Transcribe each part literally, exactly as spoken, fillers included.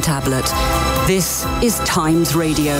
tablet. This is Times Radio.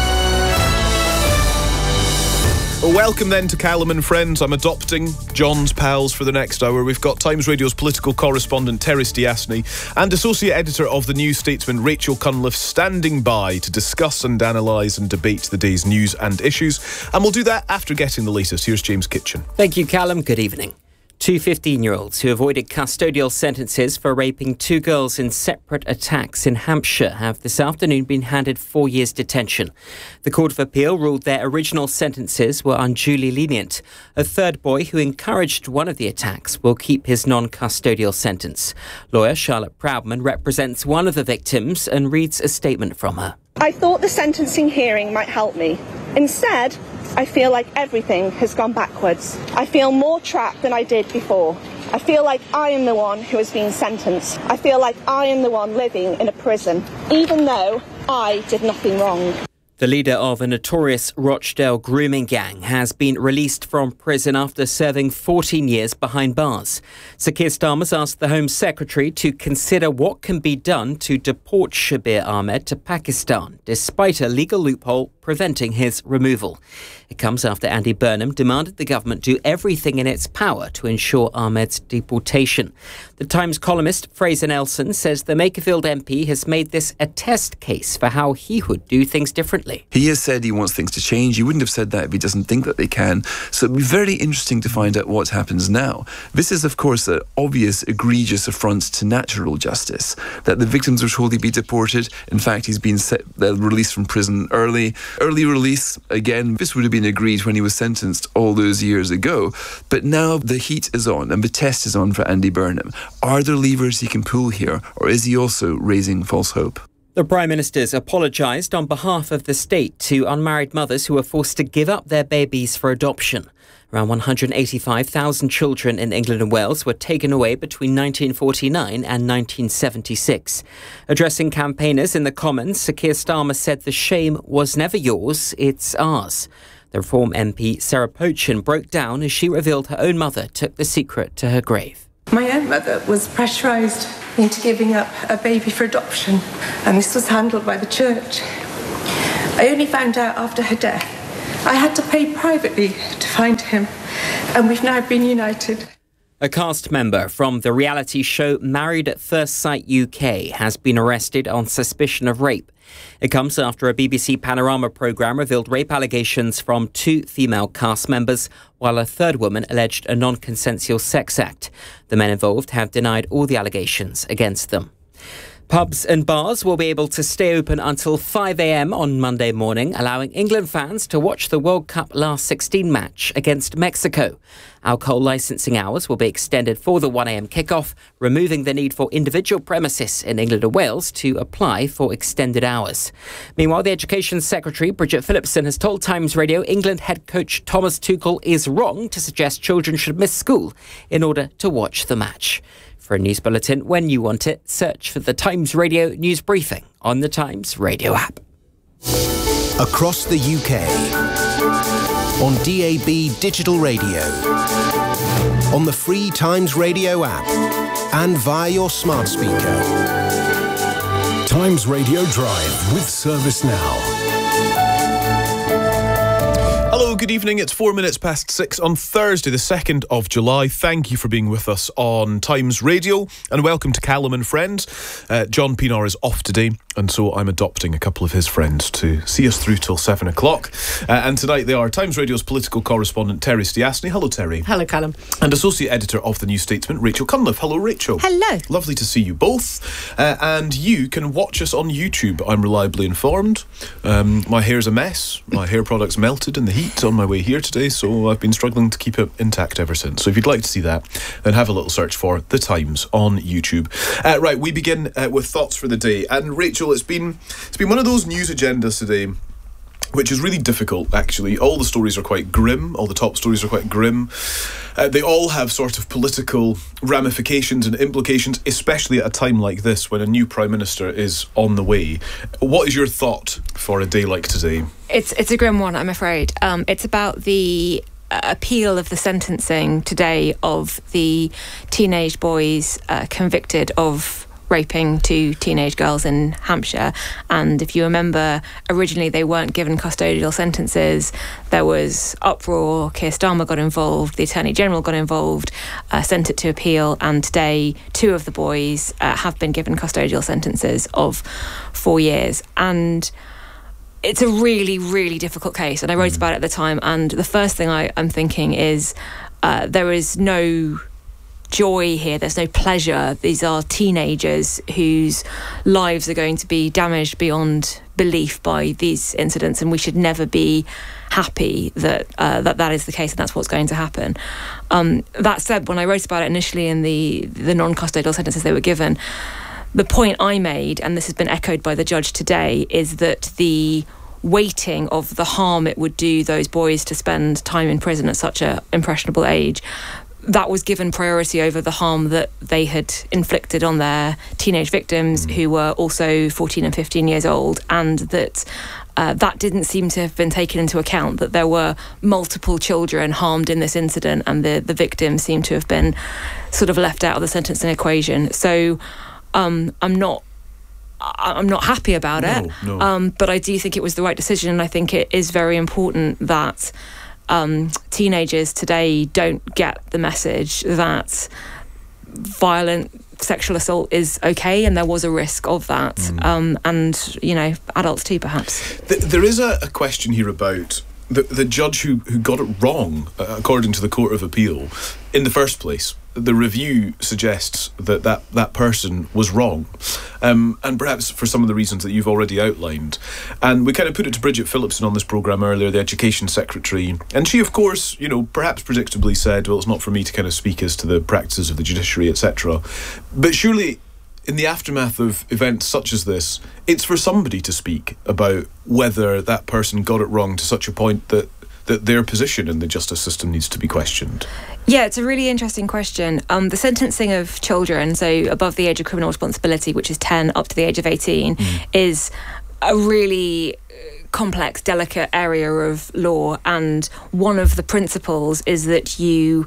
Welcome then to Callum and Friends. I'm adopting John's pals for the next hour. We've got Times Radio's political correspondent Terence Diasny and associate editor of The New Statesman Rachel Cunliffe standing by to discuss and analyse and debate the day's news and issues. And we'll do that after getting the latest. Here's James Kitchen. Thank you, Callum. Good evening. Two fifteen-year-olds who avoided custodial sentences for raping two girls in separate attacks in Hampshire have this afternoon been handed four years detention. The Court of Appeal ruled their original sentences were unduly lenient. A third boy who encouraged one of the attacks will keep his non-custodial sentence. Lawyer Charlotte Proudman represents one of the victims and reads a statement from her. I thought the sentencing hearing might help me. Instead, I feel like everything has gone backwards. I feel more trapped than I did before. I feel like I am the one who has been sentenced. I feel like I am the one living in a prison, even though I did nothing wrong. The leader of a notorious Rochdale grooming gang has been released from prison after serving fourteen years behind bars. Sir Keir Starmer's asked the Home Secretary to consider what can be done to deport Shabir Ahmed to Pakistan, despite a legal loophole preventing his removal. It comes after Andy Burnham demanded the government do everything in its power to ensure Ahmed's deportation. The Times columnist Fraser Nelson says the Makerfield M P has made this a test case for how he would do things differently. He has said he wants things to change. He wouldn't have said that if he doesn't think that they can. So it'll be very interesting to find out what happens now. This is, of course, an obvious, egregious affront to natural justice, that the victims were told he'd be deported. In fact, he's been set, uh, released from prison early. Early release, again, this would have been agreed when he was sentenced all those years ago. But now the heat is on and the test is on for Andy Burnham. Are there levers he can pull here, or is he also raising false hope? The Prime Minister's apologised on behalf of the state to unmarried mothers who were forced to give up their babies for adoption. Around one hundred eighty-five thousand children in England and Wales were taken away between nineteen forty-nine and nineteen seventy-six. Addressing campaigners in the Commons, Sir Keir Starmer said the shame was never yours, it's ours. The Reform M P Sarah Pochin broke down as she revealed her own mother took the secret to her grave. My own mother was pressurised into giving up a baby for adoption, and this was handled by the church. I only found out after her death. I had to pay privately to find him, and we've now been united. A cast member from the reality show Married at First Sight U K has been arrested on suspicion of rape. It comes after a B B C Panorama programme revealed rape allegations from two female cast members, while a third woman alleged a non-consensual sex act. The men involved have denied all the allegations against them. Pubs and bars will be able to stay open until five a.m. on Monday morning, allowing England fans to watch the World Cup Last sixteen match against Mexico. Alcohol licensing hours will be extended for the one a.m. kickoff, removing the need for individual premises in England and Wales to apply for extended hours. Meanwhile, the Education Secretary, Bridget Phillipson, has told Times Radio England head coach Thomas Tuchel is wrong to suggest children should miss school in order to watch the match. For a news bulletin when you want it, search for the Times Radio News Briefing on the Times Radio app. Across the U K, on D A B digital radio, on the free Times Radio app, and via your smart speaker. Times Radio Drive with Service Now. Hello, good evening. It's four minutes past six on Thursday, the second of July. Thank you for being with us on Times Radio, and welcome to Callum and Friends. Uh, John Pienaar is off today, and so I'm adopting a couple of his friends to see us through till seven o'clock. Uh, and tonight they are Times Radio's political correspondent Terence Diasny. Hello, Terry. Hello, Callum. And associate editor of The New Statesman, Rachel Cunliffe. Hello, Rachel. Hello. Lovely to see you both. Uh, and you can watch us on YouTube, I'm reliably informed. Um, my hair's a mess. My hair product's melted in the heat on my way here today, so I've been struggling to keep it intact ever since. So if you'd like to see that, then have a little search for The Times on YouTube. Uh, right, we begin uh, with thoughts for the day. And Rachel, it's been it's been one of those news agendas today which is really difficult, actually. All the stories are quite grim. All the top stories are quite grim. Uh, they all have sort of political ramifications and implications, especially at a time like this when a new Prime Minister is on the way. What is your thought for a day like today? It's it's a grim one, I'm afraid. Um, it's about the uh, appeal of the sentencing today of the teenage boys uh, convicted of raping two teenage girls in Hampshire. And if you remember, originally they weren't given custodial sentences. There was uproar. Keir Starmer got involved. The Attorney General got involved, uh, sent it to appeal. And today, two of the boys uh, have been given custodial sentences of four years. And it's a really, really difficult case. And I wrote about it at the time. And the first thing I, I'm thinking is uh, there is no joy here, there's no pleasure. These are teenagers whose lives are going to be damaged beyond belief by these incidents, and we should never be happy that uh, that that is the case and that's what's going to happen. Um, that said, when I wrote about it initially in the the non-custodial sentences they were given, the point I made, and this has been echoed by the judge today, is that the weighting of the harm it would do those boys to spend time in prison at such an impressionable age, that was given priority over the harm that they had inflicted on their teenage victims, who were also fourteen and fifteen years old, and that uh, that didn't seem to have been taken into account, that there were multiple children harmed in this incident, and the, the victims seemed to have been sort of left out of the sentencing equation. So um, I'm not I'm not happy about no, it, no. Um, but I do think it was the right decision, and I think it is very important that Um, teenagers today don't get the message that violent sexual assault is okay, and there was a risk of that. Mm. Um, and, you know, adults too, perhaps. Th- there is a, a question here about the, the judge who, who got it wrong, uh, according to the Court of Appeal, in the first place. The review suggests that that, that person was wrong, um, and perhaps for some of the reasons that you've already outlined. And we kind of put it to Bridget Phillipson on this programme earlier, the Education Secretary, and she, of course, you know, perhaps predictably said, well, it's not for me to kind of speak as to the practices of the judiciary, et cetera. But surely, in the aftermath of events such as this, it's for somebody to speak about whether that person got it wrong to such a point that that their position in the justice system needs to be questioned. Yeah, it's a really interesting question. Um, the sentencing of children, so above the age of criminal responsibility, which is ten up to the age of eighteen, mm. is a really complex, delicate area of law. And one of the principles is that you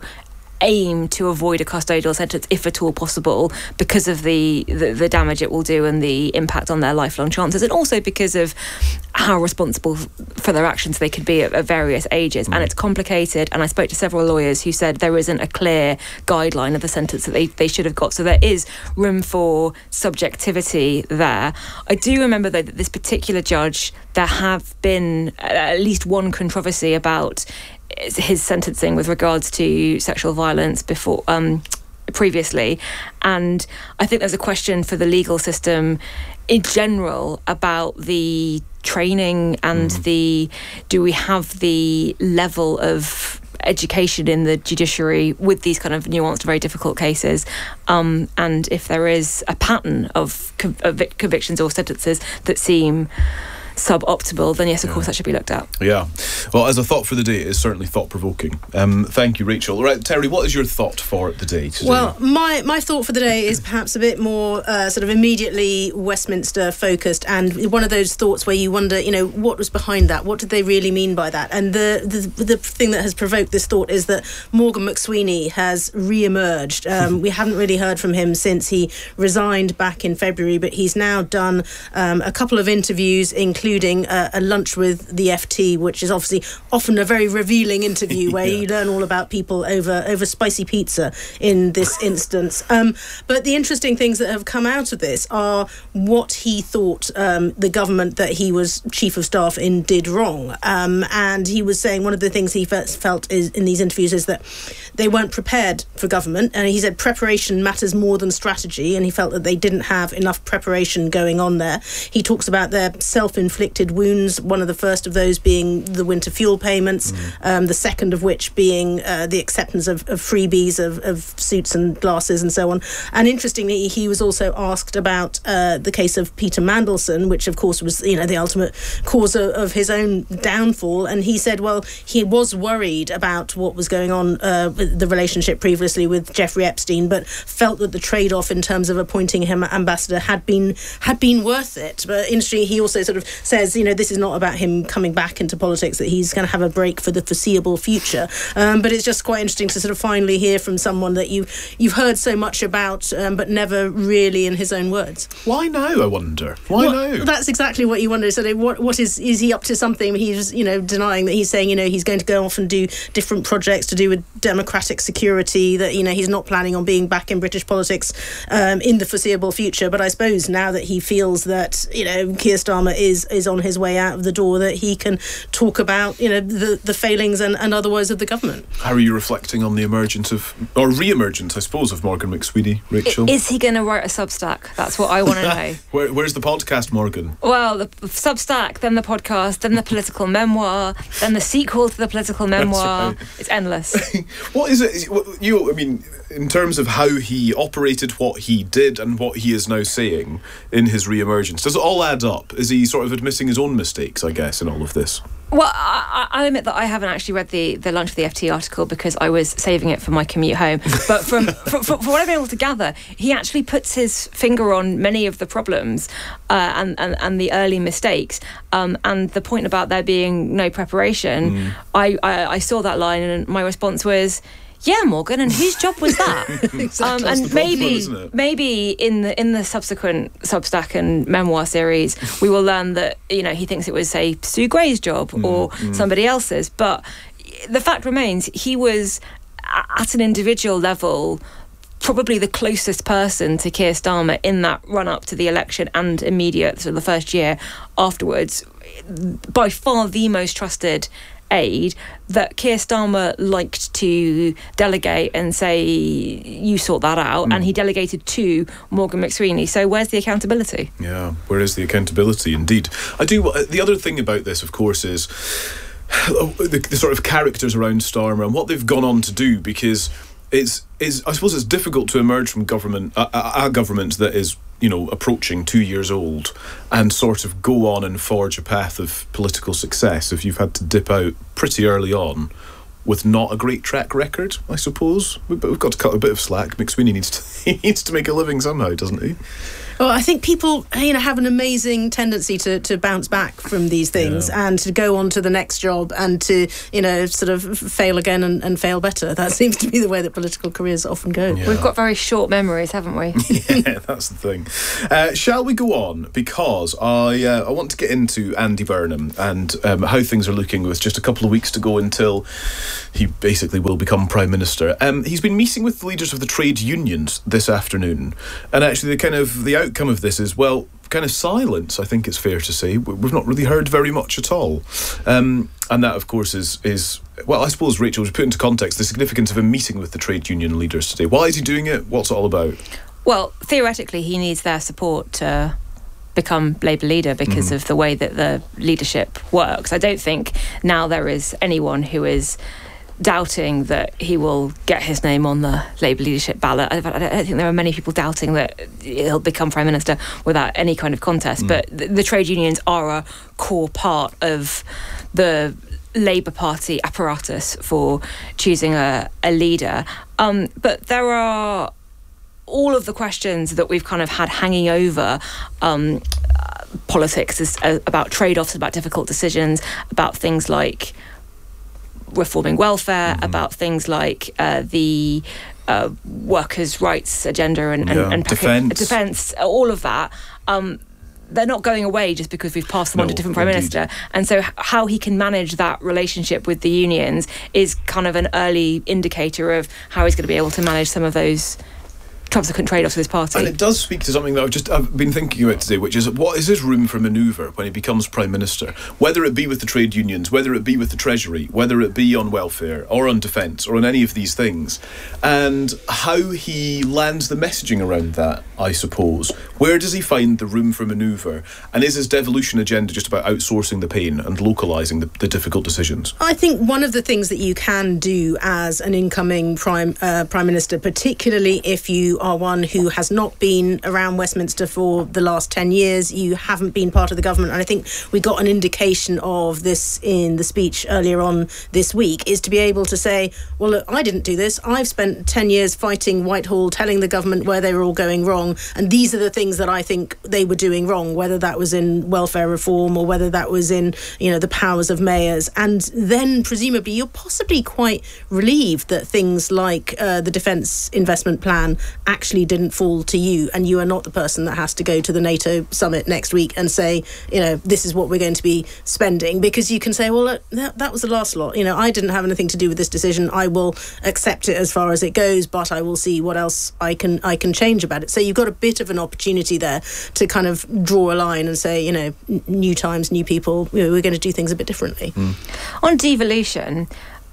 aim to avoid a custodial sentence if at all possible, because of the, the, the damage it will do and the impact on their lifelong chances, and also because of how responsible for their actions they could be at, at various ages. Mm. And it's complicated, and I spoke to several lawyers who said there isn't a clear guideline of the sentence that they, they should have got, so there is room for subjectivity there. I do remember, though, that this particular judge, there have been at least one controversy about his sentencing with regards to sexual violence before um, previously, and I think there's a question for the legal system in general about the training and mm. the do we have the level of education in the judiciary with these kind of nuanced, very difficult cases, um, and if there is a pattern of, conv- of convictions or sentences that seem suboptimal, then yes, of yeah. course, that should be looked at. Yeah. Well, as a thought for the day, it is certainly thought-provoking. Um, thank you, Rachel. All right, Terry, what is your thought for the day today? Well, my, my thought for the day is perhaps a bit more uh, sort of immediately Westminster-focused, and one of those thoughts where you wonder, you know, what was behind that? What did they really mean by that? And the the, the thing that has provoked this thought is that Morgan McSweeney has re-emerged. Um, we haven't really heard from him since he resigned back in February, but he's now done um, a couple of interviews, including including a, a lunch with the F T, which is obviously often a very revealing interview where yeah. you learn all about people over over spicy pizza in this instance. Um, but the interesting things that have come out of this are what he thought um, the government that he was chief of staff in did wrong. Um, and he was saying one of the things he felt is in these interviews is that they weren't prepared for government. And he said preparation matters more than strategy, and he felt that they didn't have enough preparation going on there. He talks about their self-inflicted wounds, one of the first of those being the winter fuel payments, mm. um, the second of which being uh, the acceptance of, of freebies of, of suits and glasses and so on. And interestingly, he was also asked about uh, the case of Peter Mandelson, which of course was, you know, the ultimate cause of, of his own downfall. And he said, well, he was worried about what was going on uh, with the relationship previously with Jeffrey Epstein, but felt that the trade-off in terms of appointing him ambassador had been had been worth it. But interestingly, he also sort of says, you know, this is not about him coming back into politics, that he's going to have a break for the foreseeable future. Um, but it's just quite interesting to sort of finally hear from someone that you, you've heard so much about, um, but never really in his own words. Why now, I wonder? Why well, now? That's exactly what you wonder. So what, what is, is he up to something? He's, you know, denying that. He's saying, you know, he's going to go off and do different projects to do with democratic security, that, you know, he's not planning on being back in British politics um, in the foreseeable future. But I suppose now that he feels that, you know, Keir Starmer is is on his way out of the door, that he can talk about, you know, the, the failings and, and otherwise of the government. How are you reflecting on the emergence of, or re-emergence, I suppose, of Morgan McSweeney, Rachel? Is he going to write a Substack? That's what I want to know. Where, where's the podcast, Morgan? Well, the Substack, then the podcast, then the political memoir, then the sequel to the political memoir. Right. It's endless. What is it? You, I mean, in terms of how he operated, what he did, and what he is now saying in his re-emergence, does it all add up? Is he sort of admitting his own mistakes, I guess, in all of this? Well, I, I admit that I haven't actually read the, the Lunch with the F T article because I was saving it for my commute home. But from, from, from what I've been able to gather, he actually puts his finger on many of the problems uh, and, and, and the early mistakes. Um, and the point about there being no preparation, mm. I, I, I saw that line and my response was, yeah, Morgan, and whose job was that? Exactly. um, and problem, maybe, maybe in the in the subsequent Substack and memoir series, we will learn that, you know, he thinks it was, say, Sue Gray's job mm, or mm. somebody else's. But the fact remains, he was at an individual level probably the closest person to Keir Starmer in that run up to the election and immediate, so the first year afterwards. By far the most trusted aid that Keir Starmer liked to delegate and say, you sort that out, mm. and he delegated to Morgan McSweeney. So where's the accountability? Yeah, where is the accountability? Indeed. I do. The other thing about this, of course, is the, the sort of characters around Starmer and what they've gone on to do, because it's, it's I suppose it's difficult to emerge from government a, a, a government that is, you know, approaching two years old and sort of go on and forge a path of political success if you've had to dip out pretty early on with not a great track record, I suppose. But we've got to cut a bit of slack. McSweeney needs to he needs to make a living somehow, doesn't he? Well, I think people, you know, have an amazing tendency to, to bounce back from these things yeah. and to go on to the next job and to, you know, sort of fail again and, and fail better. That seems to be the way that political careers often go. Yeah. We've got very short memories, haven't we? Yeah, that's the thing. Uh, shall we go on? Because I uh, I want to get into Andy Burnham and um, how things are looking with just a couple of weeks to go until he basically will become Prime Minister. Um, he's been meeting with the leaders of the trade unions this afternoon, and actually the kind of the outcome of this is, well, kind of silence, I think it's fair to say. We've not really heard very much at all. Um, and that, of course, is, is well, I suppose, Rachel, to put into context the significance of him meeting with the trade union leaders today. Why is he doing it? What's it all about? Well, theoretically, he needs their support to become Labour leader because mm. of the way that the leadership works. I don't think now there is anyone who is doubting that he will get his name on the Labour leadership ballot. I don't think there are many people doubting that he'll become Prime Minister without any kind of contest. Mm. But the, the trade unions are a core part of the Labour Party apparatus for choosing a, a leader. Um, but there are all of the questions that we've kind of had hanging over um, uh, politics is, uh, about trade-offs, about difficult decisions, about things like reforming welfare, mm-hmm. about things like uh, the uh, workers' rights agenda and, and, yeah. and defence. defence, all of that. Um, they're not going away just because we've passed them no, on to different Prime indeed. Minister. And so how he can manage that relationship with the unions is kind of an early indicator of how he's going to be able to manage some of those subsequent trade-offs with his party. And it does speak to something that I've just I've been thinking about today, which is what is his room for manoeuvre when he becomes Prime Minister, whether it be with the trade unions, whether it be with the Treasury, whether it be on welfare or on defence or on any of these things, and how he lands the messaging around that, I suppose. Where does he find the room for manoeuvre? And is his devolution agenda just about outsourcing the pain and localising the, the difficult decisions? I think one of the things that you can do as an incoming Prime uh, Prime Minister, particularly if you are one who has not been around Westminster for the last ten years. You haven't been part of the government. And I think we got an indication of this in the speech earlier on this week, is to be able to say, well, look, I didn't do this. I've spent ten years fighting Whitehall, telling the government where they were all going wrong. And these are the things that I think they were doing wrong, whether that was in welfare reform or whether that was in, you know, the powers of mayors. And then presumably you're possibly quite relieved that things like uh, the defence investment plan actually didn't fall to you, and you are not the person that has to go to the NATO summit next week and say, you know, this is what we're going to be spending, because you can say, well, look, that, that was the last lot. You know, I didn't have anything to do with this decision. I will accept it as far as it goes, but I will see what else I can I can change about it. So you've got a bit of an opportunity there to kind of draw a line and say, you know, new times, new people, you know, we're going to do things a bit differently. Mm. On devolution,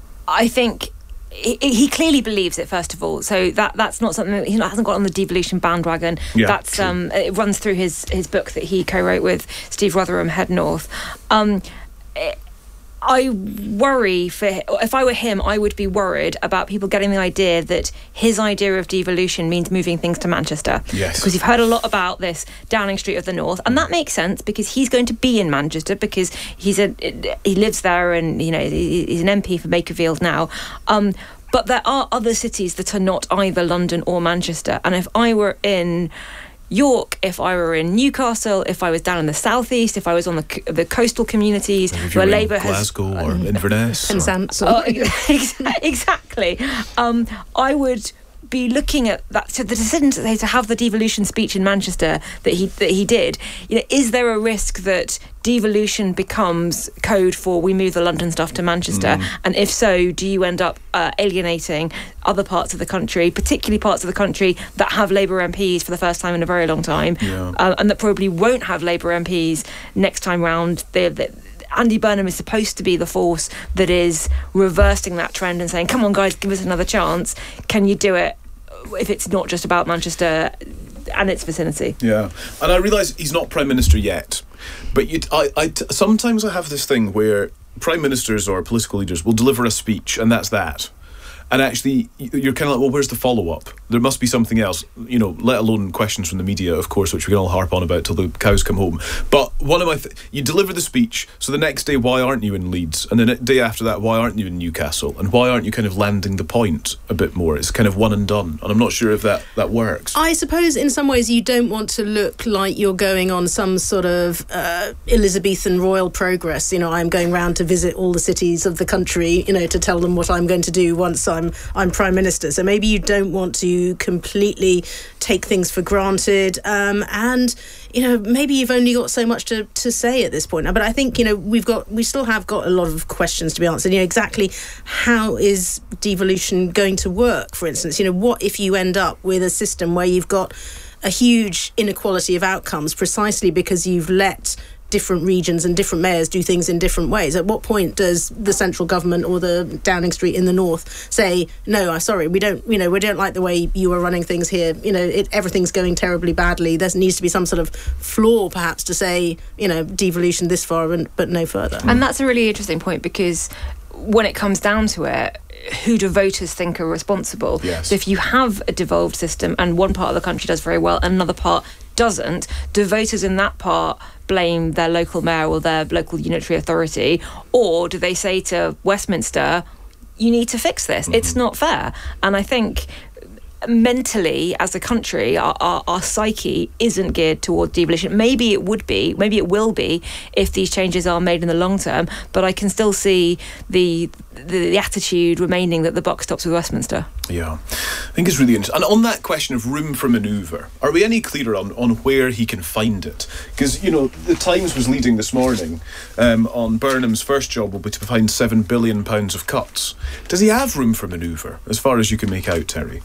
I think he, he clearly believes it, first of all. So that that's not something that he hasn't got on the devolution bandwagon. Yeah, that's um, it runs through his his book that he co-wrote with Steve Rotherham, Head North. Um, it, I worry for, if I were him, I would be worried about people getting the idea that his idea of devolution means moving things to Manchester. Yes. Because you've heard a lot about this Downing Street of the North, and that makes sense because he's going to be in Manchester because he's a he lives there, and you know he's an M P for Bakerfield now. Um, but there are other cities that are not either London or Manchester, and if I were in York, if I were in Newcastle, if I was down in the southeast, if I was on the the coastal communities where Labour has Glasgow or um, Inverness, Penzance, or, oh, exactly, um, I would be looking at that. So the decision to, to have the devolution speech in Manchester that he that he did, you know, is there a risk that devolution becomes code for we move the London stuff to Manchester? Mm. And if so, do you end up uh, alienating other parts of the country, particularly parts of the country that have Labour M Ps for the first time in a very long time, yeah. uh, and that probably won't have Labour M Ps next time round? They, they, Andy Burnham is supposed to be the force that is reversing that trend and saying, come on guys, give us another chance. Can you do it if it's not just about Manchester and its vicinity? Yeah, and I realise he's not Prime Minister yet, but you, I, I, sometimes I have this thing where Prime Ministers or political leaders will deliver a speech and that's that. And actually, you're kind of like, well, where's the follow-up? There must be something else, you know, let alone questions from the media, of course, which we can all harp on about till the cows come home. But one of my... Th- you deliver the speech, so the next day, why aren't you in Leeds? And the day after that, why aren't you in Newcastle? And why aren't you kind of landing the point a bit more? It's kind of one and done. And I'm not sure if that, that works. I suppose in some ways you don't want to look like you're going on some sort of uh, Elizabethan royal progress. You know, I'm going round to visit all the cities of the country, you know, to tell them what I'm going to do once I'm I'm, I'm Prime Minister. So maybe you don't want to completely take things for granted. Um, and, you know, maybe you've only got so much to, to say at this point. But I think, you know, we've got, we still have got a lot of questions to be answered. You know, exactly how is devolution going to work, for instance? You know, what if you end up with a system where you've got a huge inequality of outcomes precisely because you've let different regions and different mayors do things in different ways? At what point does the central government or the Downing Street in the north say, no, I'm sorry, we don't, you know, we don't like the way you are running things here, you know, it, everything's going terribly badly. There needs to be some sort of flaw perhaps to say, you know, devolution this far and, but no further. And that's a really interesting point, because when it comes down to it, who do voters think are responsible? Yes. So if you have a devolved system and one part of the country does very well and another part doesn't, do voters in that part blame their local mayor or their local unitary authority, or do they say to Westminster, you need to fix this? Mm-hmm. It's not fair. And I think mentally, as a country, our, our, our psyche isn't geared toward devolution. Maybe it would be, maybe it will be if these changes are made in the long term, but I can still see the the, the attitude remaining that the buck stops with Westminster. Yeah, I think it's really interesting. And on that question of room for manoeuvre, are we any clearer on, on where he can find it? Because, you know, the Times was leading this morning um, on Burnham's first job will be to find seven billion pounds of cuts. Does he have room for manoeuvre, as far as you can make out, Terry?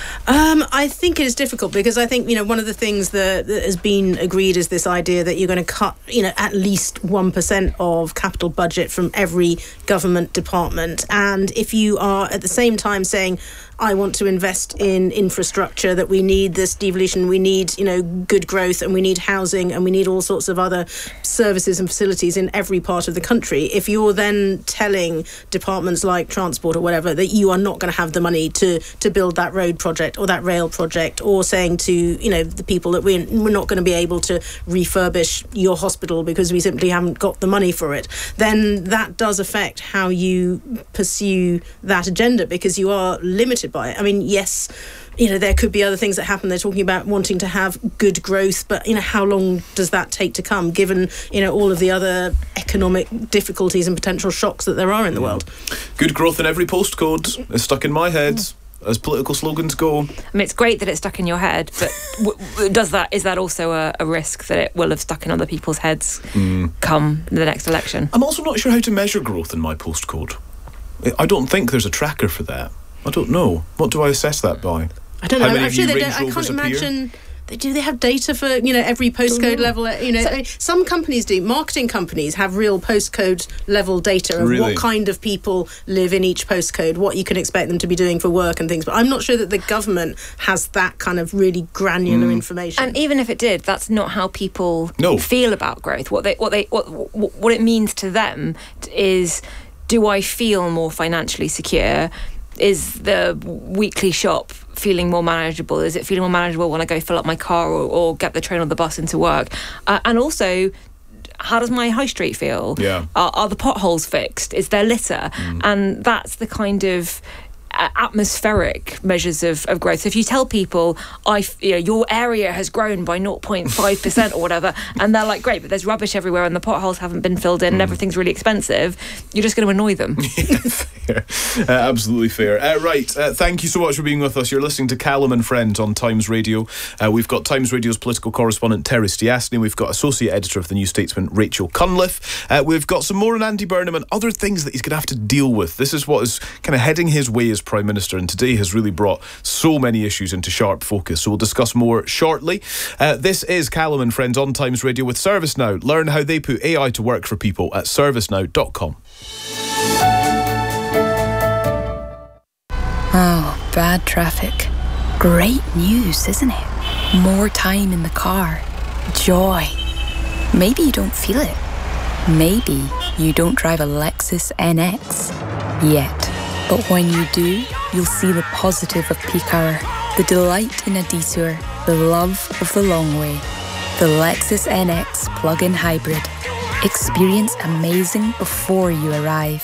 Um, I think it is difficult, because I think, you know, one of the things that, that has been agreed is this idea that you're going to cut, you know, at least one percent of capital budget from every government department. And if you are at the same time saying, I want to invest in infrastructure, that we need this devolution, we need, you know, good growth, and we need housing, and we need all sorts of other services and facilities in every part of the country. If you're then telling departments like transport or whatever that you are not going to have the money to to build that road project or that rail project, or saying to, you know, the people that we're, we're not going to be able to refurbish your hospital because we simply haven't got the money for it, then that does affect how you pursue that agenda, because you are limited by it. I mean, yes, you know, there could be other things that happen. They're talking about wanting to have good growth, but, you know, how long does that take to come, given, you know, all of the other economic difficulties and potential shocks that there are in the world? Good growth in every postcode is stuck in my head. Mm. As political slogans go. I mean, it's great that it's stuck in your head, but w- w- does that is that also a, a risk that it will have stuck in other people's heads mm. come the next election? I'm also not sure how to measure growth in my postcode. I don't think there's a tracker for that. I don't know. What do I assess that by? I don't know. How many I'm sure new they Range don't. I can't Rovers appear? imagine. They, do they have data for, you know, every postcode level? You know, so, some companies do. Marketing companies have real postcode level data of really? what kind of people live in each postcode, what you can expect them to be doing for work and things. But I'm not sure that the government has that kind of really granular mm. information. And even if it did, that's not how people no. feel about growth. What they, what they, what, what it means to them is, do I feel more financially secure? Is the weekly shop feeling more manageable? Is it feeling more manageable when I go fill up my car or, or get the train or the bus into work? Uh, and also, how does my high street feel? Yeah. Are, are the potholes fixed? Is there litter? Mm. And that's the kind of atmospheric measures of, of growth. So if you tell people, I, you know, your area has grown by zero point five percent or whatever, and they're like, great, but there's rubbish everywhere and the potholes haven't been filled in mm. and everything's really expensive, you're just going to annoy them. Yeah, fair. Uh, absolutely fair. Uh, right, uh, thank you so much for being with us. You're listening to Callum and Friends on Times Radio. Uh, we've got Times Radio's political correspondent Terry Stiasny. We've got Associate Editor of the New Statesman Rachel Cunliffe. Uh, we've got some more on Andy Burnham and other things that he's going to have to deal with. This is what is kind of heading his way as Prime Minister, and today has really brought so many issues into sharp focus. So we'll discuss more shortly. Uh, this is Callum and Friends on Times Radio with ServiceNow. Learn how they put A I to work for people at service now dot com. Oh, bad traffic. Great news, isn't it? More time in the car. Joy. Maybe you don't feel it. Maybe you don't drive a Lexus N X yet. But when you do, you'll see the positive of peak hour, the delight in a detour, the love of the long way. The Lexus N X plug-in hybrid. Experience amazing before you arrive.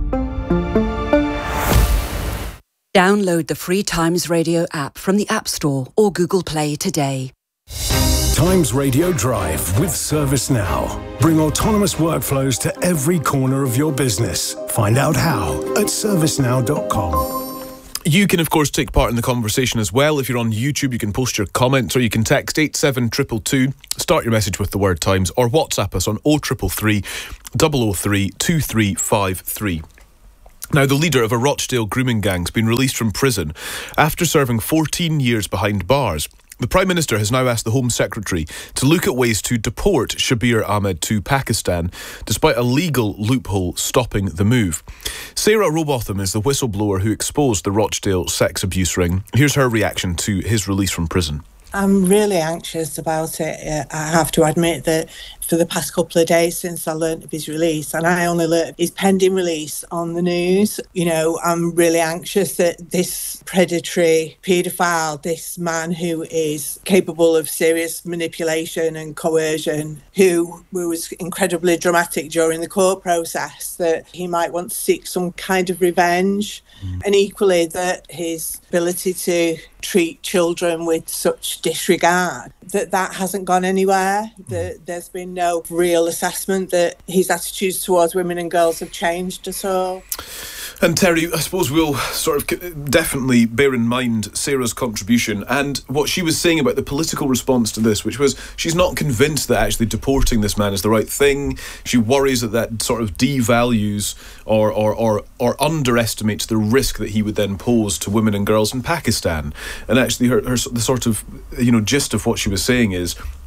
Download the free Times Radio app from the App Store or Google Play today. Times Radio Drive with ServiceNow. Bring autonomous workflows to every corner of your business. Find out how at service now dot com. You can, of course, take part in the conversation as well. If you're on YouTube, you can post your comments, or you can text eight seven two two two, start your message with the word Times, or WhatsApp us on oh three three three, zero zero three, two three five three. Now, the leader of a Rochdale grooming gang has been released from prison after serving fourteen years behind bars. The Prime Minister has now asked the Home Secretary to look at ways to deport Shabir Ahmed to Pakistan, despite a legal loophole stopping the move. Sarah Robotham is the whistleblower who exposed the Rochdale sex abuse ring. Here's her reaction to his release from prison. I'm really anxious about it. I have to admit that for the past couple of days since I learnt of his release, and I only learnt of his pending release on the news, you know, I'm really anxious that this predatory paedophile, this man who is capable of serious manipulation and coercion, who was incredibly dramatic during the court process, that he might want to seek some kind of revenge. Mm. And equally that his ability to treat children with such disregard, that that hasn't gone anywhere, that there's been no real assessment that his attitudes towards women and girls have changed at all. And Terry, I suppose we'll sort of definitely bear in mind Sarah's contribution and what she was saying about the political response to this, which was she's not convinced that actually deporting this man is the right thing. She worries that that sort of devalues or or or, or underestimates the risk that he would then pose to women and girls in Pakistan. And actually, her, her the sort of you know gist of what she was saying is,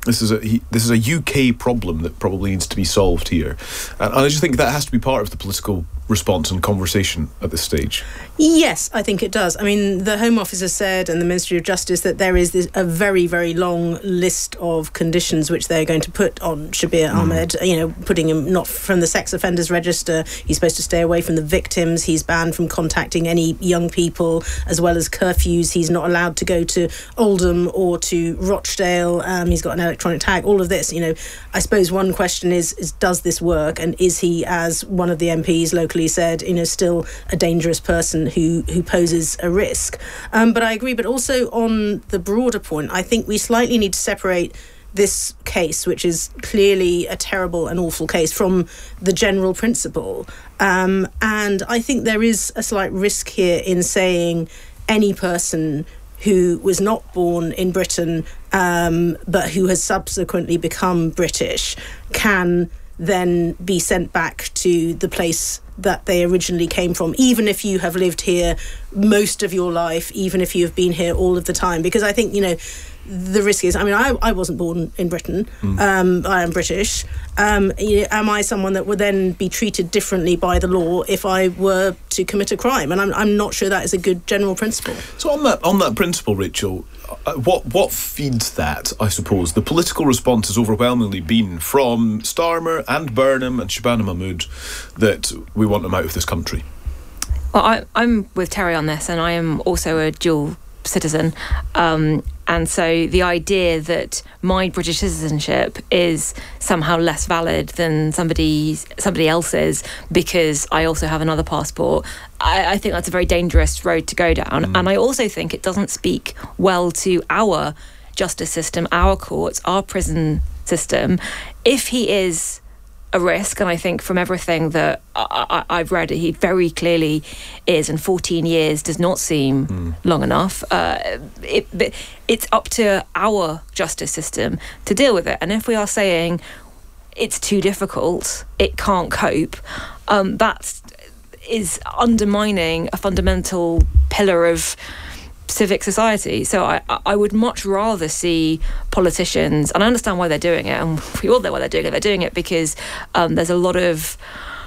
This is a he, this is a U K problem that probably needs to be solved here, and I just think that has to be part of the political response and conversation at this stage. Yes, I think it does. I mean, the Home Office has said, and the Ministry of Justice, that there is this, a very, very long list of conditions which they're going to put on Shabir mm. Ahmed, you know, putting him not from the sex offenders register. He's supposed to stay away from the victims. He's banned from contacting any young people, as well as curfews. He's not allowed to go to Oldham or to Rochdale. Um, he's got an electronic tag, all of this. You know, I suppose one question is, is does this work? And is he, as one of the M Ps locally said, you know, still a dangerous person who who poses a risk? Um, but I agree. But also on the broader point, I think we slightly need to separate this case, which is clearly a terrible and awful case, from the general principle. Um, and I think there is a slight risk here in saying any person who was not born in Britain um, but who has subsequently become British can then be sent back to the place that they originally came from, even if you have lived here most of your life, even if you have been here all of the time. Because I think, you know, the risk is, I mean, I, I wasn't born in Britain. Mm. Um, I am British. Um, you know, am I someone that would then be treated differently by the law if I were to commit a crime? And I'm, I'm not sure that is a good general principle. So on that on that principle, Rachel, uh, what what feeds that, I suppose? The political response has overwhelmingly been from Starmer and Burnham and Shabana Mahmood that we want them out of this country. Well, I, I'm with Terry on this, and I am also a dual citizen. Um, and so the idea that my British citizenship is somehow less valid than somebody's, somebody else's because I also have another passport, I, I think that's a very dangerous road to go down. Mm. And I also think it doesn't speak well to our justice system, our courts, our prison system. If he is a risk, and I think from everything that I, I, I've read, he very clearly is, and fourteen years does not seem mm. long enough. Uh, it, it's up to our justice system to deal with it. And if we are saying it's too difficult, it can't cope, um, that is undermining a fundamental pillar of civic society. So I, I would much rather see politicians, and I understand why they're doing it, and we all know why they're doing it. They're doing it because um, there's a lot of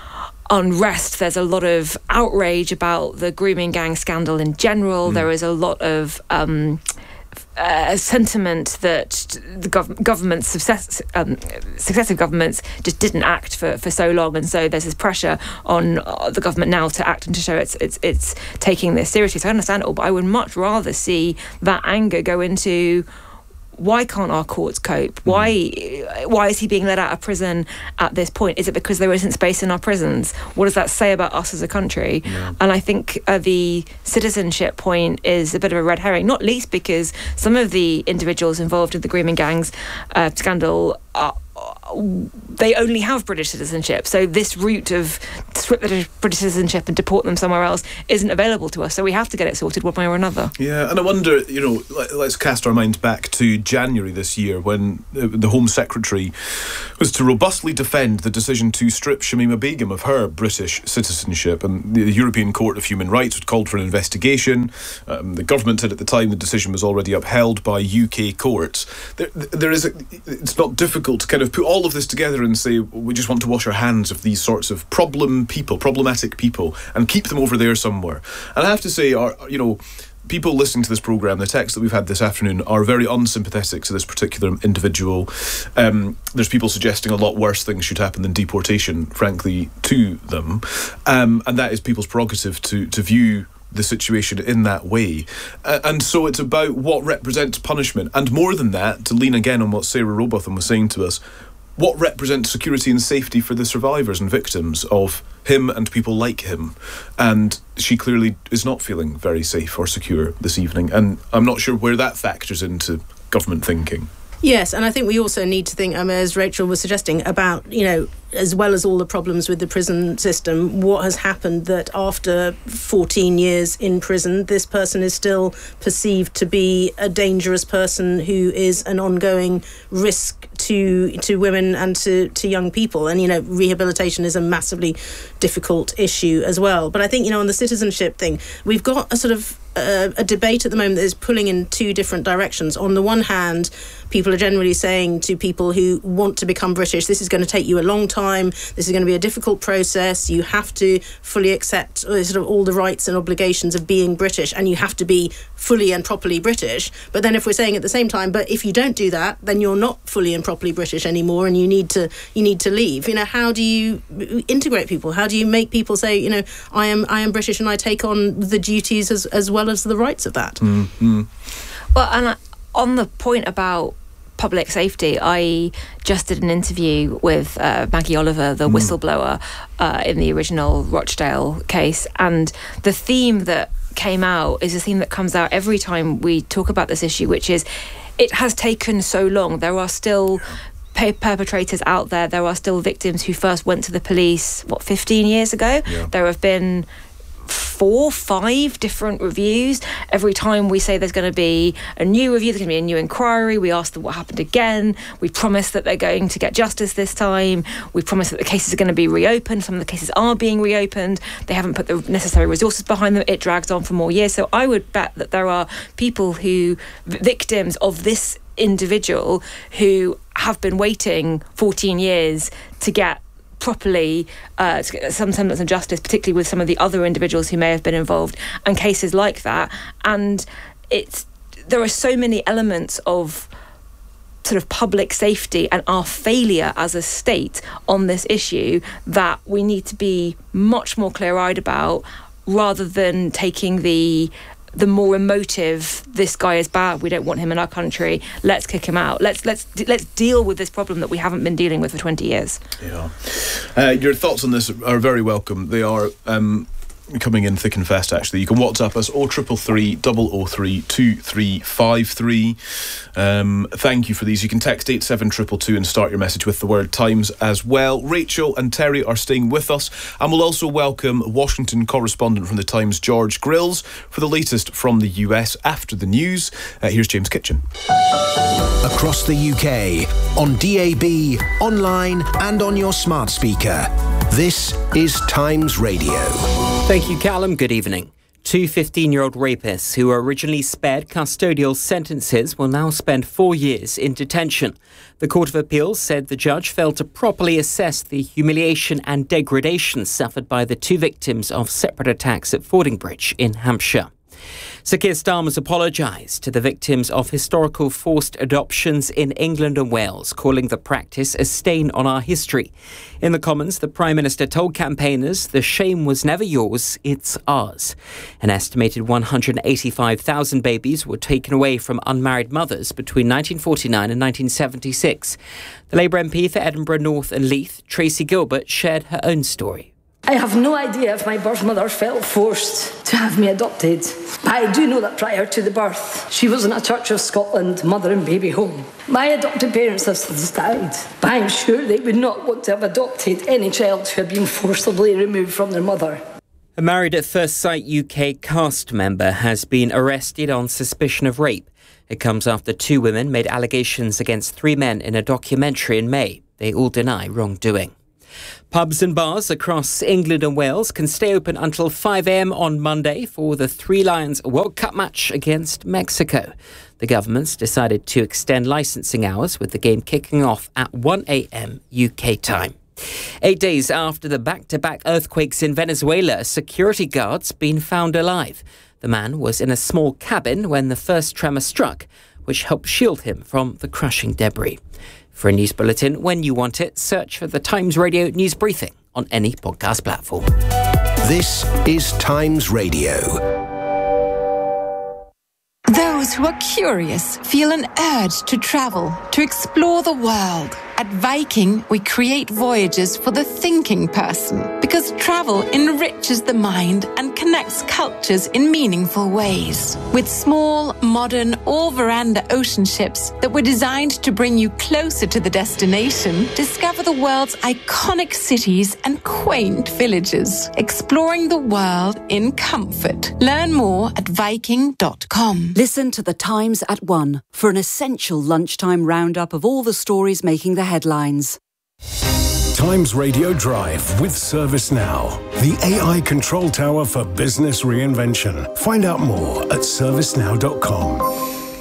unrest, there's a lot of outrage about the grooming gang scandal in general. Mm. There is a lot of um, uh, sentiment that the gov- government's success, um, successive governments just didn't act for, for so long, and so there's this pressure on uh, the government now to act and to show it's it's it's taking this seriously. So I understand it all, but I would much rather see that anger go into, why can't our courts cope? Why why is he being let out of prison at this point? Is it because there isn't space in our prisons? What does that say about us as a country? Yeah. And I think uh, the citizenship point is a bit of a red herring, not least because some of the individuals involved in the grooming gangs uh, scandal are they only have British citizenship. So this route of strip the British citizenship and deport them somewhere else isn't available to us. So we have to get it sorted one way or another. Yeah, and I wonder, you know, let's cast our minds back to January this year when the Home Secretary was to robustly defend the decision to strip Shamima Begum of her British citizenship, and the European Court of Human Rights had called for an investigation. Um, the government said at the time the decision was already upheld by U K courts. There, there is a, it's not difficult to kind of put all of this together and say we just want to wash our hands of these sorts of problem people, problematic people, and keep them over there somewhere. And I have to say, our, you know, people listening to this programme, the texts that we've had this afternoon are very unsympathetic to this particular individual. Um, there's people suggesting a lot worse things should happen than deportation, frankly, to them. Um, and that is people's prerogative to, to view the situation in that way. Uh, and so it's about what represents punishment. And more than that, to lean again on what Sarah Robotham was saying to us, what represents security and safety for the survivors and victims of him and people like him. And she clearly is not feeling very safe or secure this evening. And I'm not sure where that factors into government thinking. Yes, and I think we also need to think, um, as Rachel was suggesting, about, you know, as well as all the problems with the prison system, what has happened that after fourteen years in prison, this person is still perceived to be a dangerous person who is an ongoing risk to to women and to, to young people. And, you know, rehabilitation is a massively difficult issue as well. But I think, you know, on the citizenship thing, we've got a sort of uh, a debate at the moment that is pulling in two different directions. On the one hand, people are generally saying to people who want to become British, this is going to take you a long time, this is going to be a difficult process, you have to fully accept uh, sort of all the rights and obligations of being British, and you have to be fully and properly British. But then if we're saying at the same time, but if you don't do that, then you're not fully and properly British anymore, and you need to you need to leave. You know, how do you integrate people? How do you make people say, you know, I am I am British and I take on the duties as, as well as the rights of that? Mm-hmm. Well, and I, on the point about public safety, I just did an interview with uh, Maggie Oliver, the mm. whistleblower uh, in the original Rochdale case, and the theme that came out is a theme that comes out every time we talk about this issue, which is it has taken so long. There are still perpetrators out there. There are still victims who first went to the police, what, fifteen years ago? Yeah. There have been four, five different reviews. Every time we say there's going to be a new review, there's going to be a new inquiry, we ask them what happened again. We promise that they're going to get justice this time. We promise that the cases are going to be reopened. Some of the cases are being reopened. They haven't put the necessary resources behind them. It drags on for more years. So I would bet that there are people who, victims of this individual, who have been waiting fourteen years to get properly uh, some semblance of justice, particularly with some of the other individuals who may have been involved, and cases like that. And it's there are so many elements of sort of public safety and our failure as a state on this issue that we need to be much more clear-eyed about, rather than taking the the more emotive, this guy is bad, we don't want him in our country, let's kick him out. Let's let's let's deal with this problem that we haven't been dealing with for twenty years. Yeah. Uh, your thoughts on this are very welcome. They are um, coming in thick and fast, actually. You can WhatsApp us oh triple three, double oh three, two three five three. Um, thank you for these. You can text eight seven two two two and start your message with the word Times as well. Rachel and Terry are staying with us, and we'll also welcome Washington correspondent from the Times, George Grills, for the latest from the U S after the news. Uh, here's James Kitchen. Across the U K, on D A B, online and on your smart speaker. This is Times Radio. Thank you, Callum. Good evening. Two fifteen-year-old rapists who were originally spared custodial sentences will now spend four years in detention. The Court of Appeal said the judge failed to properly assess the humiliation and degradation suffered by the two victims of separate attacks at Fordingbridge in Hampshire. Sir Keir Starmer's apologised to the victims of historical forced adoptions in England and Wales, calling the practice a stain on our history. In the Commons, the Prime Minister told campaigners the shame was never yours, it's ours. An estimated one hundred eighty-five thousand babies were taken away from unmarried mothers between nineteen forty-nine and nineteen seventy-six. The Labour M P for Edinburgh North and Leith, Tracy Gilbert, shared her own story. I have no idea if my birth mother felt forced to have me adopted. But I do know that prior to the birth, she was in a Church of Scotland mother and baby home. My adopted parents have since died, but I'm sure they would not want to have adopted any child who had been forcibly removed from their mother. A Married at First Sight U K cast member has been arrested on suspicion of rape. It comes after two women made allegations against three men in a documentary in May. They all deny wrongdoing. Pubs and bars across England and Wales can stay open until five a.m. on Monday for the Three Lions World Cup match against Mexico. The government's decided to extend licensing hours, with the game kicking off at one a.m. U K time. Eight days after the back-to-back earthquakes in Venezuela, a security guard's been found alive. The man was in a small cabin when the first tremor struck, which helped shield him from the crushing debris. For a news bulletin when you want it, search for the Times Radio News Briefing on any podcast platform. This is Times Radio. Those who are curious feel an urge to travel, to explore the world. At Viking, we create voyages for the thinking person, because travel enriches the mind and connects cultures in meaningful ways. With small, modern, all-veranda ocean ships that were designed to bring you closer to the destination, discover the world's iconic cities and quaint villages, exploring the world in comfort. Learn more at viking dot com. Listen to The Times at one for an essential lunchtime roundup of all the stories making the headlines. Times Radio Drive with ServiceNow, the A I control tower for business reinvention. Find out more at service now dot com.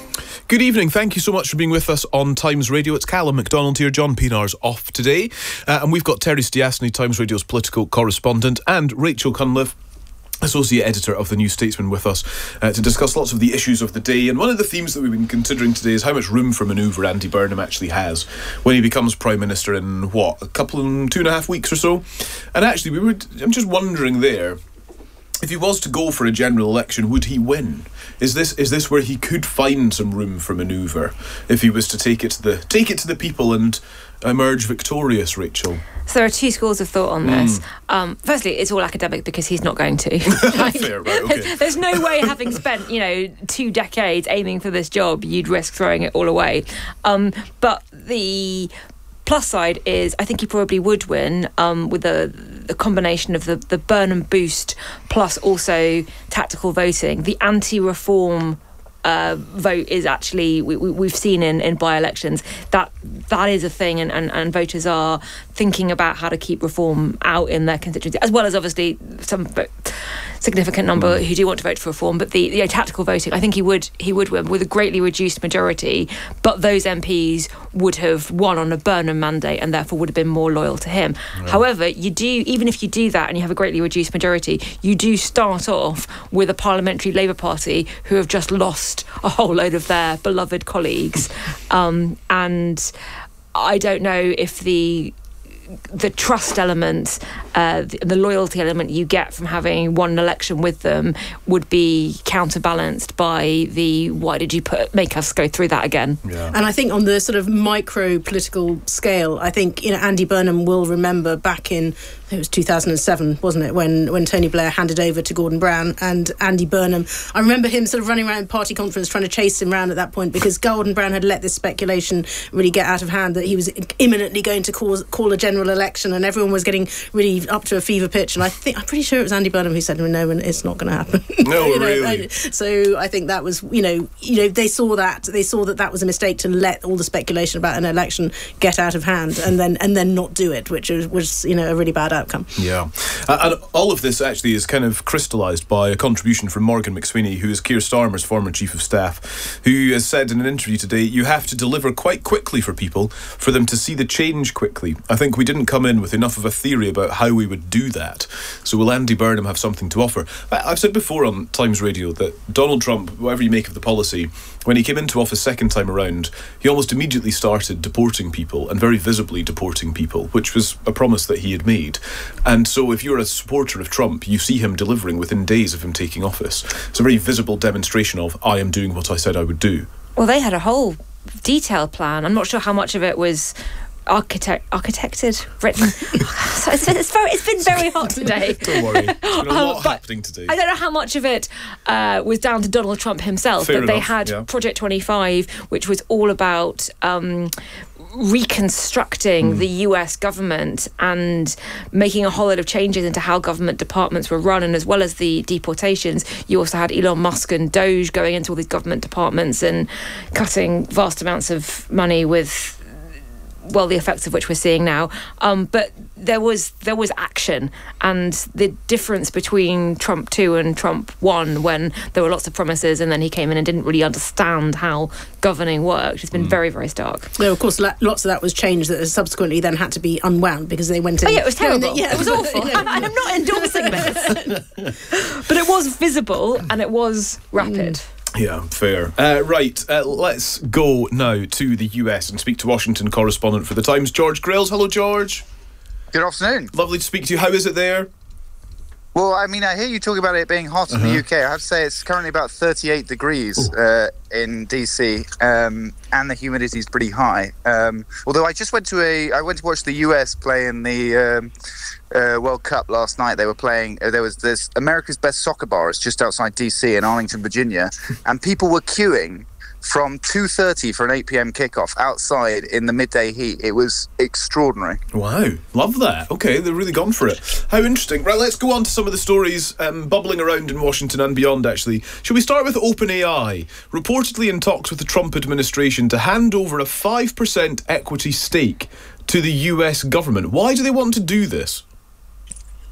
Good evening. Thank you so much for being with us on Times Radio. It's Callum MacDonald here. John Pienaar's off today. Uh, and we've got Terry Stiasny, Times Radio's political correspondent, and Rachel Cunliffe, Associate Editor of The New Statesman, with us uh, to discuss lots of the issues of the day. And one of the themes that we've been considering today is how much room for manoeuvre Andy Burnham actually has when he becomes Prime Minister in, what, a couple and two and a half weeks or so? And actually, we were, I'm just wondering there, if he was to go for a general election, would he win? Is this is this where he could find some room for manoeuvre if he was to take it to the take it to the people and emerge victorious, Rachel? So there are two schools of thought on this. Mm. Um, firstly, it's all academic because he's not going to. like, Fair, right, okay. there's, there's no way, having spent, you know, two decades aiming for this job, you'd risk throwing it all away. Um, but the plus side is I think he probably would win um, with the, the combination of the, the Burnham boost plus also tactical voting. The anti-reform uh, vote is actually, we, we, we've seen in, in by-elections, that that is a thing, and, and, and voters are thinking about how to keep reform out in their constituency, as well as obviously some significant number who do want to vote for reform. But the, the tactical voting, I think he would he would win with a greatly reduced majority, but those M Ps would have won on a Burnham mandate and therefore would have been more loyal to him. Right. However, you do, even if you do that and you have a greatly reduced majority, you do start off with a parliamentary Labour Party who have just lost a whole load of their beloved colleagues. um, and I don't know if the the trust element, uh, the, the loyalty element you get from having won an election with them would be counterbalanced by the why did you put make us go through that again? Yeah. And I think on the sort of micro political scale, I think, you know, Andy Burnham will remember back in, it was two thousand seven, wasn't it, when when Tony Blair handed over to Gordon Brown, and Andy Burnham, I remember him sort of running around party conference trying to chase him around at that point, because Gordon Brown had let this speculation really get out of hand that he was imminently going to cause, call a general election, and everyone was getting really up to a fever pitch. And I think I'm pretty sure it was Andy Burnham who said, "No, it's not going to happen." No, you know, really. So I think that was, you know, you know, they saw that they saw that that was a mistake to let all the speculation about an election get out of hand, and then and then not do it, which was, was you know, a really bad outcome. Yeah, uh, and all of this actually is kind of crystallised by a contribution from Morgan McSweeney, who is Keir Starmer's former chief of staff, who has said in an interview today, "You have to deliver quite quickly for people, for them to see the change quickly. I think we didn't come in with enough of a theory about how we would do that. So will Andy Burnham have something to offer?" I've said before on Times Radio that Donald Trump, whatever you make of the policy, when he came into office second time around, he almost immediately started deporting people, and very visibly deporting people, which was a promise that he had made. And so if you're a supporter of Trump, you see him delivering within days of him taking office. It's a very visible demonstration of, I am doing what I said I would do. Well, they had a whole detailed plan. I'm not sure how much of it was architect architected, written. So it's, been, it's, very, it's been very hot today. Don't worry. There's been a lot um, happening today. I don't know how much of it uh, was down to Donald Trump himself, Fair but they enough, had yeah. Project twenty-five, which was all about um, reconstructing mm. the U S government and making a whole lot of changes into how government departments were run, and as well as the deportations, you also had Elon Musk and Doge going into all these government departments and cutting vast amounts of money with, well, the effects of which we're seeing now. Um, but there was there was action, and the difference between Trump two and Trump one, when there were lots of promises and then he came in and didn't really understand how governing worked, has been mm. very, very stark. No, of course, lots of that was changed that subsequently then had to be unwound because they went in. Oh yeah, it was terrible. The, yeah, it was awful. You know. I'm not endorsing this. But it was visible and it was rapid. Mm. Yeah, fair. Uh, right, uh, let's go now to the U S and speak to Washington correspondent for The Times, George Grills. Hello, George. Good afternoon. Lovely to speak to you. How is it there? Well, I mean, I hear you talk about it being hot uh-huh. in the U K. I have to say it's currently about thirty-eight degrees uh, in D C, um, and the humidity is pretty high. Um, although I just went to a, I went to watch the U S play in the um, uh, World Cup last night. They were playing. Uh, there was this America's Best Soccer Bar. It's just outside D C in Arlington, Virginia, and people were queuing from two thirty for an eight p.m. kickoff outside in the midday heat. It was extraordinary. Wow, love that. Okay, they've really gone for it. How interesting. Right, let's go on to some of the stories um, bubbling around in Washington and beyond, actually. Shall we start with OpenAI? Reportedly in talks with the Trump administration to hand over a five percent equity stake to the U S government. Why do they want to do this?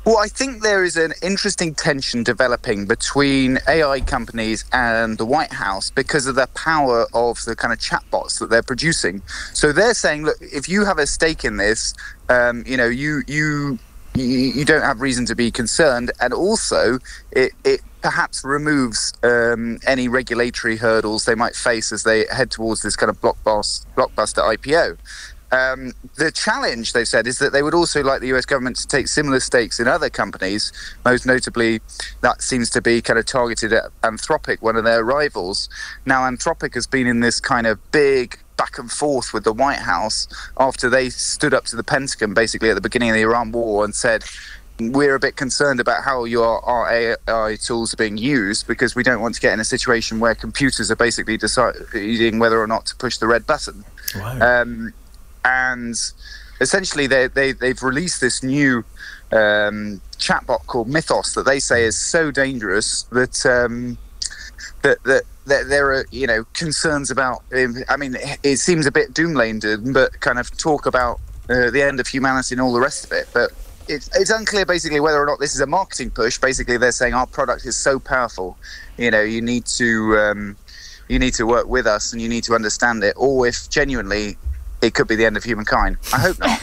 Well, I think there is an interesting tension developing between A I companies and the White House because of the power of the kind of chatbots that they're producing. So they're saying, look, if you have a stake in this, um, you know, you you you don't have reason to be concerned. And also, it, it perhaps removes um, any regulatory hurdles they might face as they head towards this kind of blockbuster, blockbuster I P O. Um, the challenge, they've said, is that they would also like the U S government to take similar stakes in other companies. Most notably, that seems to be kind of targeted at Anthropic, one of their rivals. Now, Anthropic has been in this kind of big back and forth with the White House after they stood up to the Pentagon, basically at the beginning of the Iran war, and said, we're a bit concerned about how your our A I tools are being used because we don't want to get in a situation where computers are basically deciding whether or not to push the red button. Wow. Um, and essentially they, they, they've released this new um, chatbot called Mythos that they say is so dangerous that um, that, that, that there are, you know, concerns about, I mean, it seems a bit doom-laden, but kind of talk about uh, the end of humanity and all the rest of it. But it's, it's unclear basically whether or not this is a marketing push. Basically, they're saying our product is so powerful, you know, you need to um, you need to work with us and you need to understand it, or if genuinely it could be the end of humankind. I hope not.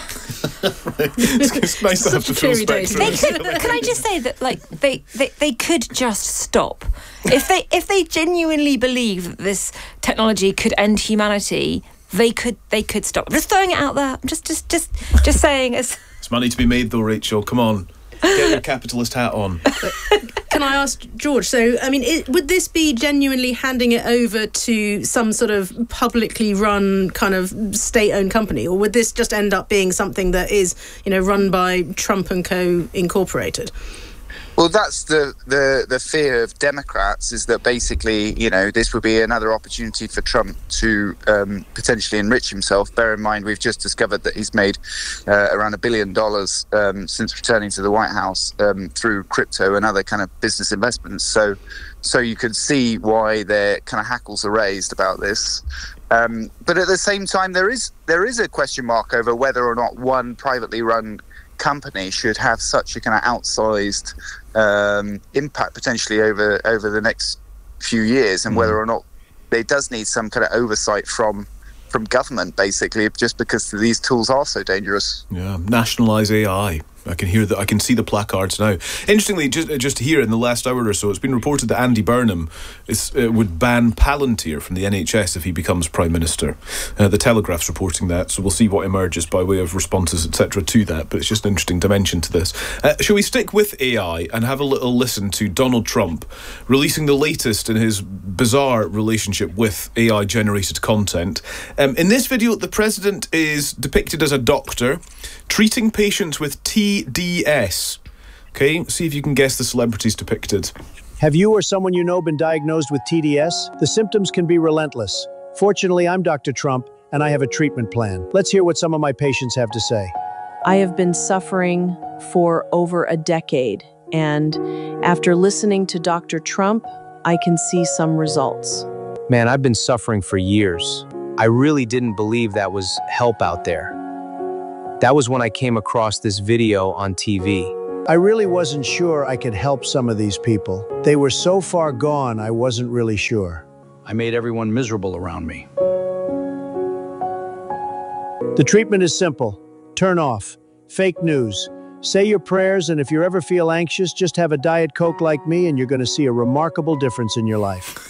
it's, it's nice to have the full spectrum. They could, can I just say that, like, they, they, they could just stop if they if they genuinely believe that this technology could end humanity. They could they could stop. I'm just throwing it out there. I'm just just just just saying. It's There's money to be made, though, Rachel. Come on, get your capitalist hat on. Can I ask George? So, I mean, it, would this be genuinely handing it over to some sort of publicly run kind of state-owned company, or would this just end up being something that is, you know, run by Trump and Co. Incorporated? Well, that's the, the, the fear of Democrats, is that basically, you know, this would be another opportunity for Trump to um, potentially enrich himself. Bear in mind, we've just discovered that he's made uh, around a billion dollars um, since returning to the White House um, through crypto and other kind of business investments. So, so you could see why their kind of hackles are raised about this. Um, but at the same time, there is there is a question mark over whether or not one privately run company should have such a kind of outsized um, impact potentially over over the next few years, and mm. whether or not it does need some kind of oversight from from government, basically, just because these tools are so dangerous. Yeah, nationalise A I. I can hear that. I can see the placards now. Interestingly, just just here in the last hour or so, it's been reported that Andy Burnham is, uh, would ban Palantir from the N H S if he becomes Prime Minister. Uh, the Telegraph's reporting that, so we'll see what emerges by way of responses, et cetera, to that. But it's just an interesting dimension to this. Uh, shall we stick with A I and have a little listen to Donald Trump releasing the latest in his bizarre relationship with A I-generated content? Um, in this video, the president is depicted as a doctor treating patients with T D S. Okay, see if you can guess the celebrities depicted. Have you or someone you know been diagnosed with T D S? The symptoms can be relentless. Fortunately, I'm Doctor Trump, and I have a treatment plan. Let's hear what some of my patients have to say. I have been suffering for over a decade, and after listening to Doctor Trump, I can see some results. Man, I've been suffering for years. I really didn't believe that was help out there. That was when I came across this video on T V. I really wasn't sure I could help some of these people. They were so far gone, I wasn't really sure. I made everyone miserable around me. The treatment is simple. Turn off. Fake news. Say your prayers, and if you ever feel anxious, just have a Diet Coke like me, and you're going to see a remarkable difference in your life.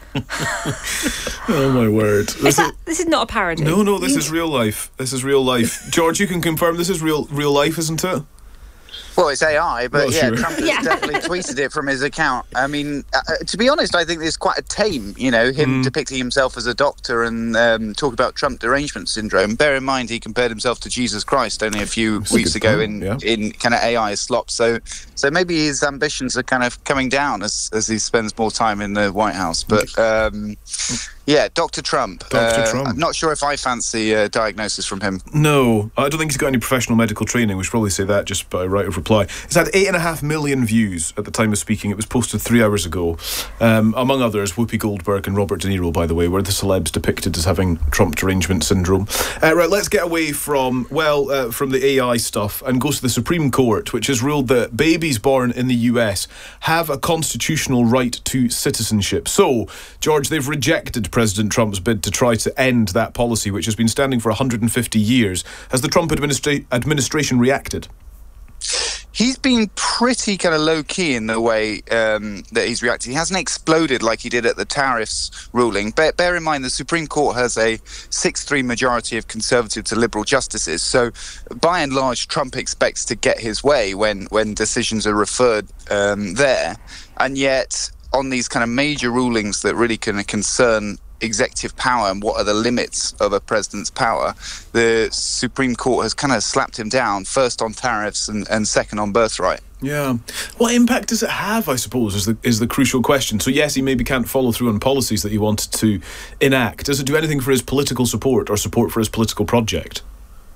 Oh my word. This is, that, this is not a parody. No, no, this is real life. This is real life. George, you can confirm this is real real life, isn't it? Well, it's A I, but Well, yeah, sure. Trump has Yeah. definitely tweeted it from his account. I mean, uh, to be honest, I think it's quite a tame, you know, him Mm. depicting himself as a doctor and um, talk about Trump derangement syndrome. Bear in mind, he compared himself to Jesus Christ only a few That's a weeks good ago point, in, yeah. in kind of A I slop. So, so maybe his ambitions are kind of coming down as, as he spends more time in the White House. But um, Yeah, Doctor Trump. Doctor Uh, Trump. I'm not sure if I fancy a diagnosis from him. No, I don't think he's got any professional medical training. We should probably say that just by right of reply. It's had eight and a half million views at the time of speaking. It was posted three hours ago. Um, among others, Whoopi Goldberg and Robert De Niro, by the way, were the celebs depicted as having Trump derangement syndrome. Uh, right, let's get away from, well, uh, from the A I stuff and go to the Supreme Court, which has ruled that babies born in the U S have a constitutional right to citizenship. So, George, they've rejected President Trump's bid to try to end that policy, which has been standing for one hundred fifty years. Has the Trump administra- administration reacted? He's been pretty kind of low-key in the way um, that he's reacted. He hasn't exploded like he did at the tariffs ruling. Bear, bear in mind, the Supreme Court has a six three majority of conservative to liberal justices. So, by and large, Trump expects to get his way when, when decisions are referred um, there. And yet, on these kind of major rulings that really kind of concern executive power and what are the limits of a president's power, the Supreme Court has kind of slapped him down, first on tariffs and, and second on birthright. Yeah. What impact does it have, I suppose, is the, is the crucial question. So, yes, he maybe can't follow through on policies that he wanted to enact. Does it do anything for his political support or support for his political project?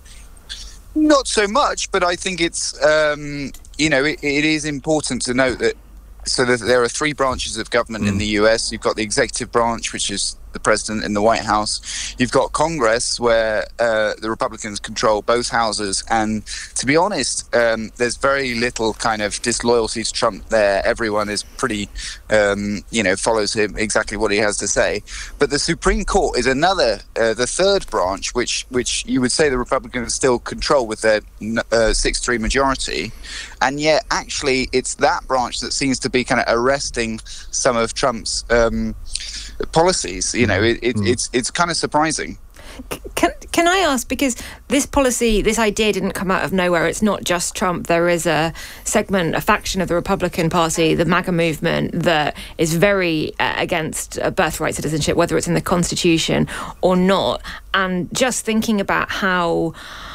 Not so much, but I think it's, um, you know, it, it is important to note that so that there are three branches of government mm. in the U S. You've got the executive branch, which is the president in the White House. You've got Congress, where uh, the Republicans control both houses. And to be honest, um, there's very little kind of disloyalty to Trump there. Everyone is pretty, um, you know, follows him exactly what he has to say. But the Supreme Court is another, uh, the third branch, which which you would say the Republicans still control with their uh, six three majority. And yet, actually, it's that branch that seems to be kind of arresting some of Trump's um, policies. You know, it, it, mm. it's it's kind of surprising. Can can I ask, because this policy, this idea didn't come out of nowhere. It's not just Trump. There is a segment, a faction of the Republican Party, the MAGA movement, that is very uh, against uh, birthright citizenship, whether it's in the Constitution or not. And just thinking about how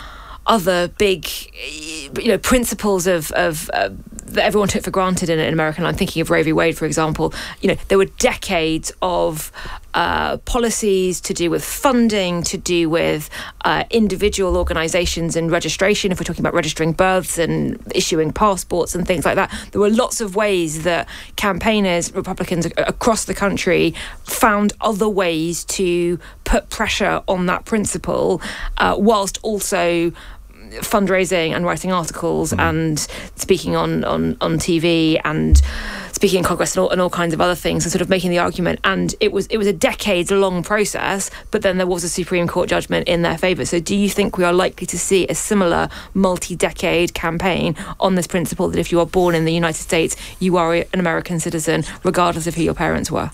other big, you know, principles of, of uh, that everyone took for granted in, in American life. I'm thinking of Roe v. Wade, for example. You know, there were decades of uh, policies to do with funding, to do with uh, individual organisations and registration. If we're talking about registering births and issuing passports and things like that, there were lots of ways that campaigners, Republicans across the country, found other ways to put pressure on that principle, uh, whilst also fundraising and writing articles mm. and speaking on, on, on T V and speaking in Congress and all, and all kinds of other things, and sort of making the argument. And it was it was a decades-long process, but then there was a Supreme Court judgment in their favour. So do you think we are likely to see a similar multi-decade campaign on this principle that if you are born in the United States, you are an American citizen, regardless of who your parents were?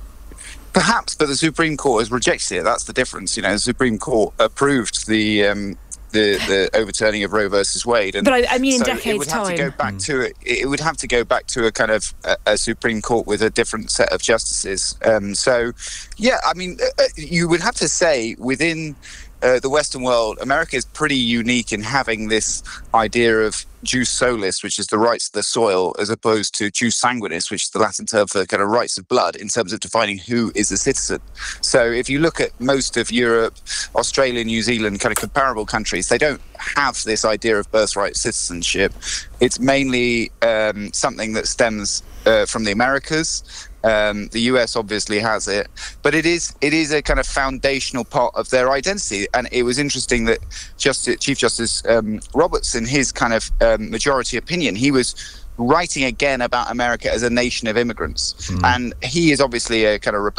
Perhaps, but the Supreme Court has rejected it. That's the difference. You know, the Supreme Court approved the um, the, the overturning of Roe versus Wade. And but I, I mean, in so decades' it would have time. to go back mm. to it. It would have to go back to a kind of a, a Supreme Court with a different set of justices. Um, so, yeah, I mean, uh, you would have to say within uh, the Western world, America is pretty unique in having this idea of jus solis, which is the rights of the soil, as opposed to jus sanguinis, which is the Latin term for kind of rights of blood, in terms of defining who is a citizen. So if you look at most of Europe, Australia, New Zealand, kind of comparable countries, they don't have this idea of birthright citizenship. It's mainly um, something that stems uh, from the Americas. Um, the U S obviously has it, but it is it is a kind of foundational part of their identity. And it was interesting that Justice, Chief Justice um, Roberts, in his kind of um, majority opinion, he was writing again about America as a nation of immigrants. Mm. And he is obviously a kind of